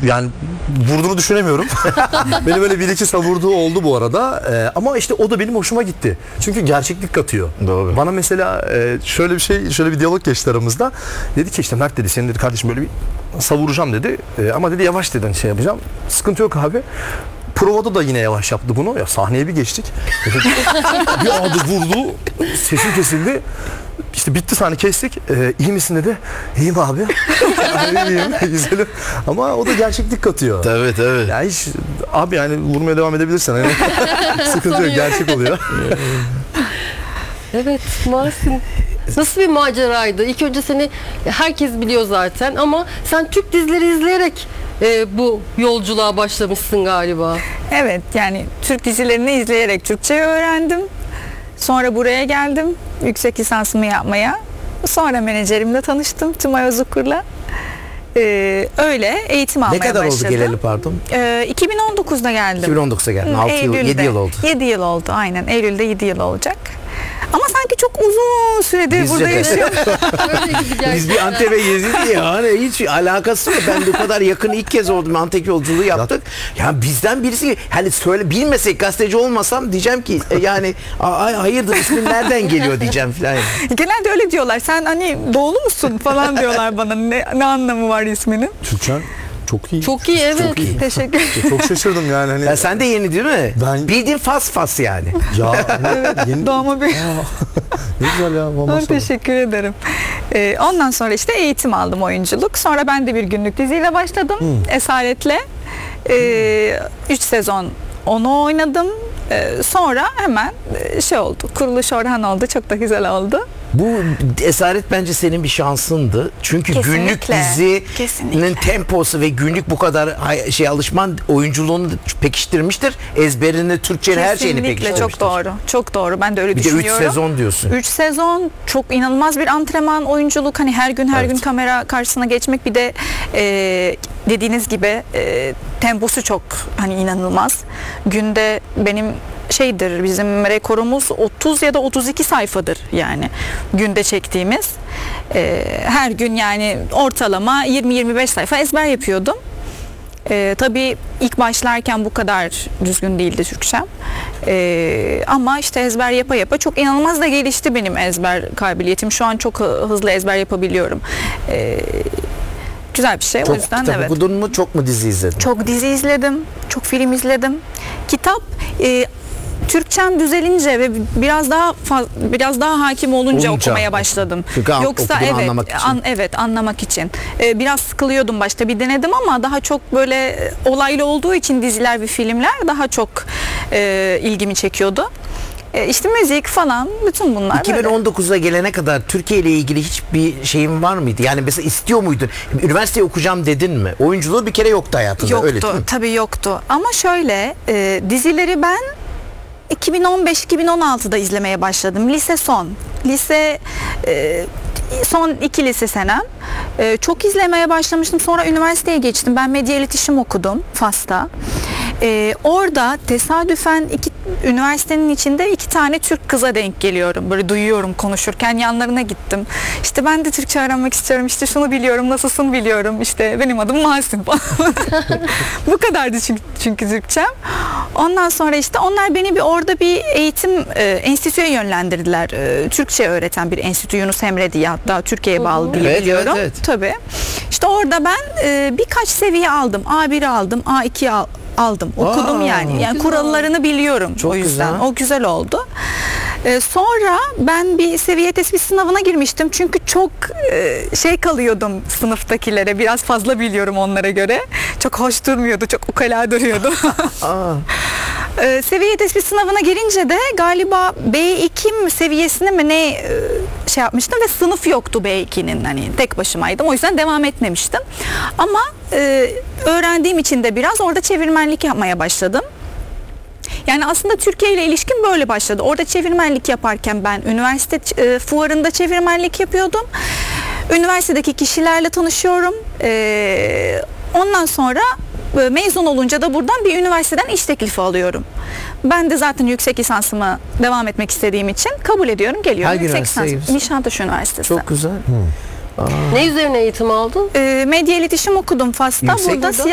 yani vurduğunu düşünemiyorum. Beni böyle bir iki savurduğu oldu bu arada. Ama işte o da benim hoşuma gitti. Çünkü gerçeklik katıyor. Doğru. Bana mesela şöyle bir diyalog geçti aramızda. Dedi ki işte Mert dedi, senin dedi kardeşim böyle bir savuracağım dedi. Ama dedi yavaş dedin şey yapacağım. Sıkıntı yok abi. Provada da yine yavaş yaptı bunu. Ya sahneye bir geçtik. Bir adı vurdu. Sesim kesildi. İşte bitti, sahne kestik. İyi misin dedi. İyiyim abi. Abi iyiyim. Güzelim. Ama o da gerçeklik katıyor. Tabii. Ya hiç abi yani vurmaya devam edebilirsen. Yani. Sıkıntı yok. Gerçek oluyor. Evet, Mahsin. Nasıl bir maceraydı? İlk önce seni herkes biliyor zaten ama sen Türk dizileri izleyerek bu yolculuğa başlamışsın galiba. Evet, yani Türk dizilerini izleyerek Türkçe öğrendim. Sonra buraya geldim yüksek lisansımı yapmaya. Sonra menajerimle tanıştım, Tümay Ozukur'la. Öyle eğitim almaya başladım. Ne kadar oldu geleli pardon? 2019'da geldim. 2019'da geldin. 6 yıl, 7 yıl oldu. 7 yıl oldu aynen. Eylül'de 7 yıl olacak. Ama sanki çok uzun süredir Bizce burada de. yaşıyorum. Biz bir Antep'e gezdik ya, hani hiç alakası yok. Ben de o kadar yakın ilk kez oldum, Antep yolculuğu yaptık. Ya bizden birisi, hani söyle, bilmesek, gazeteci olmasam diyeceğim ki yani hayırdır, ismin nereden geliyor diyeceğim falan. Genelde öyle diyorlar. Sen hani doğulu musun falan diyorlar bana. Ne anlamı var isminin? Türkçen çok iyi. Çok iyi, evet. Çok iyi. Teşekkür ederim. Çok şaşırdım yani. Hani, Ya sen de yeni değil mi? Ben- Bildiğin fas yani. ya yeni... Doğma bir... Ne güzel ya. Ben teşekkür ederim. Ondan sonra işte eğitim aldım, oyunculuk. Sonra ben de bir günlük diziyle başladım. Esaret'le. 3 sezon onu oynadım. Sonra hemen şey oldu. Kuruluş Orhan oldu. Çok da güzel oldu. Bu Esaret bence senin bir şansındı. Çünkü Kesinlikle. günlük dizinin Kesinlikle. temposu ve günlük bu kadar alışman oyunculuğunu pekiştirmiştir. Ezberini, Türkçenin her şeyini Kesinlikle, pekiştirmiştir. çok doğru. Çok doğru. Ben de öyle Bir de 3 düşünüyorum. sezon diyorsun. 3 sezon çok inanılmaz bir antrenman, oyunculuk. Hani her gün Evet. kamera karşısına geçmek, bir de dediğiniz gibi temposu çok hani inanılmaz. Günde benim bizim rekorumuz 30 ya da 32 sayfadır yani günde çektiğimiz. Her gün yani ortalama 20-25 sayfa ezber yapıyordum. Tabii ilk başlarken bu kadar düzgün değildi Türkçem. Ama işte ezber yapa çok inanılmaz da gelişti benim ezber kabiliyetim. Şu an çok hızlı ezber yapabiliyorum. Güzel bir şey. O Çok yüzden kitap evet. okudun mu, çok mu dizi izledin? Çok dizi izledim, çok film izledim. Kitap Türkçem düzelince ve biraz daha hakim olunca okumaya başladım. Çünkü Yoksa okuduğunu evet, anlamak için. Anlamak için. Biraz sıkılıyordum başta, bir denedim ama daha çok böyle olaylı olduğu için diziler ve filmler daha çok ilgimi çekiyordu. İşte müzik falan, bütün bunlar 2019'a gelene kadar Türkiye ile ilgili hiçbir şeyin var mıydı? Yani mesela istiyor muydun? Üniversiteye okuyacağım dedin mi? Oyunculuğu bir kere yoktu hayatında. Yoktu, öyle değil mi? tabii yoktu. Ama şöyle, dizileri ben 2015-2016'da izlemeye başladım. Lise son. Son 2 lise senem. Çok izlemeye başlamıştım. Sonra üniversiteye geçtim. Ben medya iletişim okudum Fas'ta. Orada tesadüfen üniversitenin içinde 2 tane Türk kıza denk geliyorum. Böyle duyuyorum konuşurken, yanlarına gittim. İşte ben de Türkçe öğrenmek istiyorum. İşte şunu biliyorum, nasılsın biliyorum. İşte benim adım Mahsin falan. Bu kadardı çünkü Türkçem. Ondan sonra işte onlar beni orada bir eğitim enstitüye yönlendirdiler. Türkçe öğreten bir enstitü, Yunus Emre diye, hatta Türkiye'ye bağlı diye Evet, biliyorum. evet. Tabii. İşte orada ben birkaç seviye aldım. A1'i aldım, A2'yi aldım. Okudum yani. Yani kurallarını biliyorum. Çok o yüzden. güzel. O güzel oldu. Sonra ben bir seviye tespit sınavına girmiştim. Çünkü çok kalıyordum sınıftakilere. Biraz fazla biliyorum onlara göre. Çok hoş durmuyordu. Çok ukala duruyordu. Seviye tespit sınavına girince de galiba B2 seviyesine mi ne yapmıştım ve sınıf yoktu B2'nin, hani tek başımaydım. O yüzden devam etmemiştim. Ama öğrendiğim için de biraz orada çevirmenlik yapmaya başladım. Yani aslında Türkiye ile ilişkim böyle başladı. Orada çevirmenlik yaparken ben üniversite fuarında çevirmenlik yapıyordum. Üniversitedeki kişilerle tanışıyorum. Ondan sonra mezun olunca da buradan bir üniversiteden iş teklifi alıyorum. Ben de zaten yüksek lisansımı devam etmek istediğim için kabul ediyorum, geliyorum. Hangi Yüksek üniversiteyi? lisans Nişantaşı Üniversitesi. Çok güzel. Ne üzerine eğitim aldın? Medya iletişim okudum Fas'ta. Yüksek Burada mi?